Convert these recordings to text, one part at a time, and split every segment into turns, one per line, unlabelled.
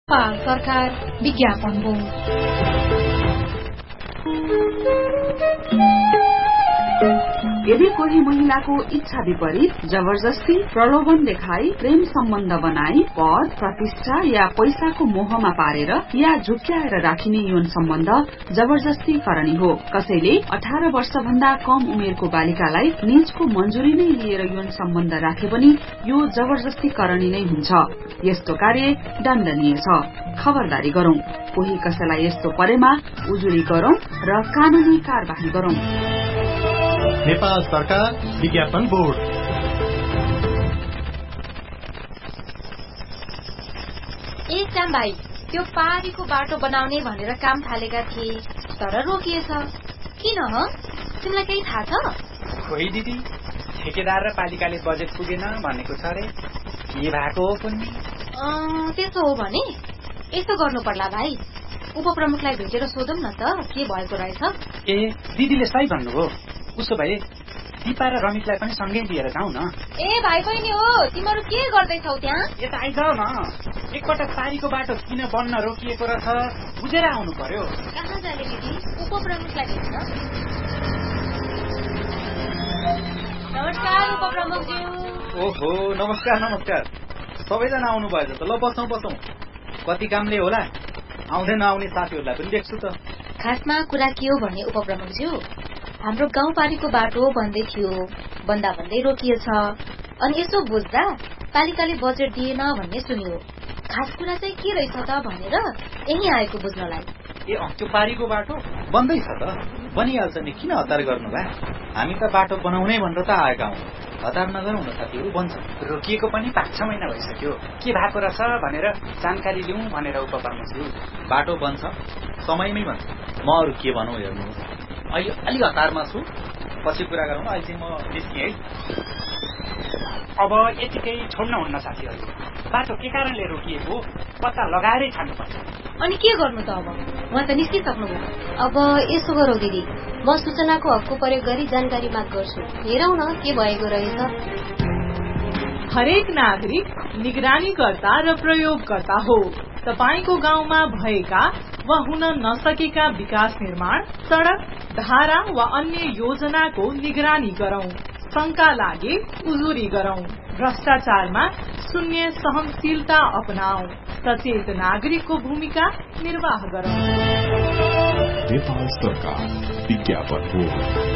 नेपाल सरकार विज्ञापन बोर्ड।
यदि कोही महिलाको इच्छा विपरीत जबरजस्ती प्रलोभन देखाई प्रेम सम्बन्ध बनाई पद प्रतिष्ठा या पैसाको मोहमा पारेर या झुक्क्याएर राखिने यौन सम्बन्ध जबरजस्ती करणी हो। कसैले 18 वर्ष भन्दा कम उमेरको बालिकालाई निजको मन्जुरी नै लिएर यौन सम्बन्ध राखे पनि यो जबरजस्ती करणी नै हुन्छ। यस्तो कार्य दण्डनीय छ। खबरदारी गरौं। कोही कसैलाई यस्तो परेमा उजुरी गरौं र कानूनी कार्यवाही गरौं।
नेपाल सरकार विज्ञापन बोर्ड।
श्याम भाइ, त्यो पारीको बाटो बनाउने भनेर काम थालेका थिए तर रोकिएछ। किन हो? तिमीलाई केही थाहा छ?
खोइ दिदी, ठेकेदार र पालिकाले बजेट पुगेन भनेको छ रे। के भएको हो कुन्नी?
त्यसो हो भने यसो गर्नु पर्ला भाइ, उपप्रमुखलाई भेटेर सोधौं न त के भएको रहेछ।
ए, दिदीले सही भन्नुभयो। उसो भए दिपा र रमितलाई पनि सँगै लिएर जाउँ न।
ए भाइ बहिनी हो, तिमीहरू के गर्दैछौ त्यहाँ?
यता आइजाऊ न। एकपटक पारीको बाटो किन बन्न रोकिएको रहेछ बुझेर आउनु पर्यो।
कहाँ जाने दिदी? उपप्रमुखलाई भेट्न। नमस्कार उपप्रमुखज्यू।
ओहो, नमस्कार नमस्कार। सबैजना आउनु भएछ त। ल बसौं बसौं। कति कामले होला, आउँदै नआउने साथीहरूलाई पनि देख्छु त।
खासमा कुरा के हो भने उपप्रमुखज्यू, हाम्रो गाउँपारीको बाटो बन्दै थियो, बन्दा भन्दै रोकिएछ। अनि यसो बुझ्दा पालिकाले बजेट दिएन भन्ने सुनियो। खास कुरा चाहिँ के रहेछ त भनेर यही आएको बुझ्नलाई।
ए, त्यो पारीको बाटो बन्दैछ त। बनिहाल्छ नि, किन हतार गर्नु भए? हामी त बाटो बनाउनै भनेर त आएका हौं। हतार नगरौँ न साथीहरू, बन्छ।
रोकिएको पनि 5-6 महिना भइसक्यो। के भएको रहेछ भनेर जानकारी लिउँ भनेर उपप्रमुखज्यू।
बाटो बन्छ, समयमै बन्छ। म अरू के भनौँ हेर्नुहोस्। अहिले अलि हतारमा छु, पछि कुरा गरौँ। अहिले चाहिँ म निस्किएँ है।
अब यतिकै छोड्न हुन्न साथीहरू। बाटो के कारणले रोकिएको पत्ता लगाएरै छान्नुपर्छ।
अनि के गर्नु त अब? उहाँ त निस्किसक्नुभयो। अब यसो गरौँ दिदी, म सूचनाको हकको प्रयोग गरी जानकारी माग गर्छु। हेरौँ न के भएको रहेछ।
हरेक नागरिक निगरानीकर्ता र प्रयोगकर्ता हो। तपाईको गाउँमा भएका वा हुन नसकेका विकास निर्माण, सड़क, धारा वा अन्य योजनाको निगरानी गरौं। शंका लागे उजुरी गरौं। भ्रष्टाचारमा शून्य सहनशीलता अपनाऊ। सचेत नागरिकको भूमिका निर्वाह गरौं।
नेपाल सरकार विज्ञापन बोर्ड।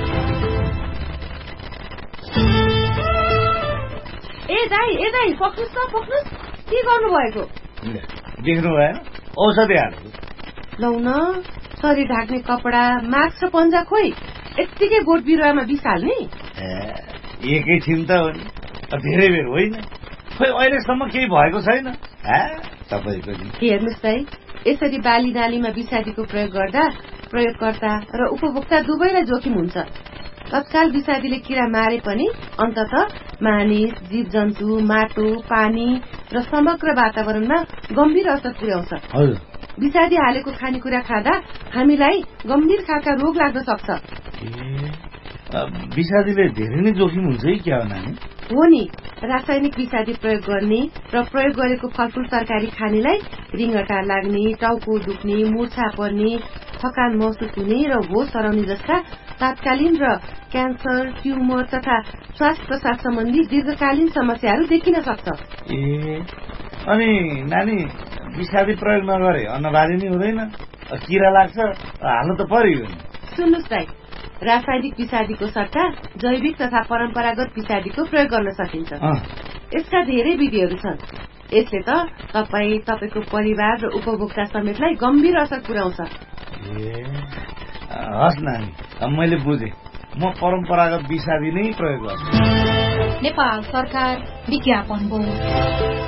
ए दाई पक्नुस् के गर्नु भएको?
देख्नु भएन? औषधि हाल्नु।
लौ न, शरीर ढाक्ने कपडा, मास्क र पन्जा खोइ यत्तिकै बोट बिरुवामा बिसाल्ने?
एकैछिन त हो नि, धेरै बेर होइन। खोइ अहिलेसम्म केही भएको छैन तपाईँको नि।
हेर्नुहोस् दाइ, यसरी बाली नालीमा विषादीको प्रयोग गर्दा प्रयोगकर्ता र उपभोक्ता दुवैलाई जोखिम हुन्छ। तत्काल विषादीले किरा मारे पनि अन्तत मानिस, जीव जन्तु, माटो, पानी र समग्र वातावरणमा गम्भीर असर पुर्याउँछ। विषादी हालेको खानेकुरा खाँदा हामीलाई गम्भीर खालका रोग लाग्न सक्छ।
विषादीले धेरै नै जोखिम हुन्छ है क्या हो नानी?
हो नि, रासायनिक विषादी प्रयोग गर्ने र प्रयोग गरेको फलफूल तरकारी खानेलाई रिङ्गटा लाग्ने, टाउको दुख्ने, मूर्छा पर्ने, थकान महसुस हुने र होस हराउने जस्ता तात्कालीन र क्यान्सर, ट्युमर तथा श्वास प्रश्वास सम्बन्धी दीर्घकालीन समस्याहरू देखिन सक्छ।
अनि नानी, विषादी प्रयोग नगरे अन्नबाली नै हुँदैन, किरा लाग्छ, हाल्नु त पर्यो।
सुन्नुहोस् दाइ, रासायनिक विषादीको सट्टा जैविक तथा परम्परागत विषादीको प्रयोग गर्न सकिन्छ। यसका धेरै विधिहरू छन्। यसले त तपाईको परिवार र उपभोक्ता समेतलाई गम्भीर असर पुर्याउँछ।
हस् नानी, मैले बुझेँ। म परम्परागत विषादी नै प्रयोग गर्छु।
नेपाल सरकार विज्ञापन बोर्ड।